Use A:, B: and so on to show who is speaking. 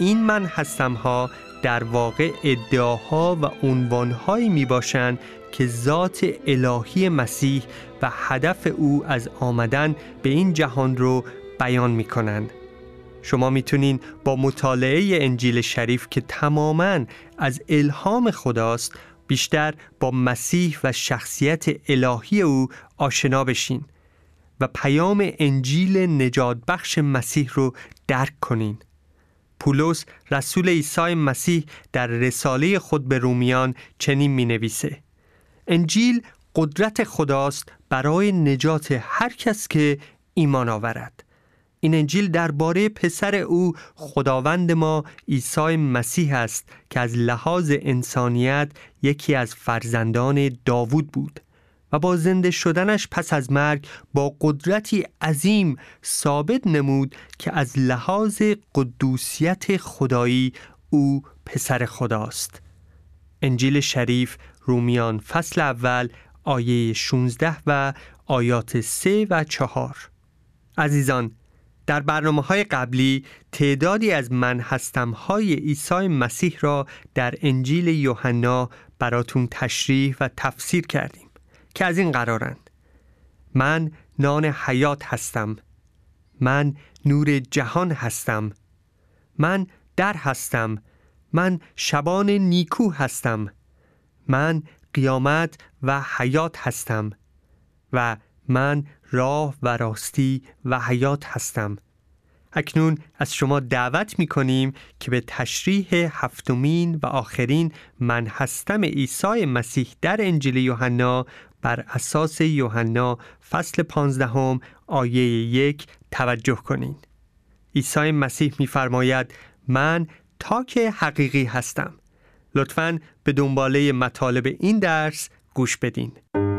A: این من هستم ها در واقع ادعاها و عنوانهایی می باشند که ذات الهی مسیح و هدف او از آمدن به این جهان رو بیان می کنند. شما میتونین با مطالعه انجیل شریف که تماماً از الهام خداست بیشتر با مسیح و شخصیت الهی او آشنا بشین و پیام انجیل نجات بخش مسیح رو درک کنین. پولس رسول عیسی مسیح در رساله خود به رومیان چنین می نویسه: انجیل قدرت خداست برای نجات هر کس که ایمان آورد. این انجیل درباره پسر او خداوند ما عیسی مسیح است که از لحاظ انسانیت یکی از فرزندان داوود بود و با زنده شدنش پس از مرگ با قدرتی عظیم ثابت نمود که از لحاظ قدوسیت خدایی او پسر خداست. انجیل شریف رومیان فصل اول آیه 16 و آیات 3 و 4. عزیزان، در برنامه‌های قبلی تعدادی از من هستم‌های عیسی مسیح را در انجیل یوحنا براتون تشریح و تفسیر کردیم که از این قرارند: من نان حیات هستم، من نور جهان هستم، من در هستم، من شبان نیکو هستم، من قیامت و حیات هستم و من راه و راستی و حیات هستم. اکنون از شما دعوت می کنیم که به تشریح هفتمین و آخرین من هستم عیسی مسیح در انجیل یوحنا بر اساس یوحنا فصل 15 آیه 1 توجه کنین. عیسی مسیح می فرماید: من تاک حقیقی هستم. لطفاً به دنباله مطالب این درس گوش بدین.